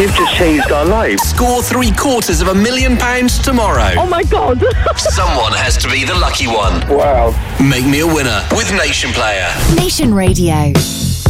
You've just changed our lives. Score £750,000 tomorrow. Oh my God. Someone has to be the lucky one. Wow. Make me a winner with Nation Player. Nation Radio.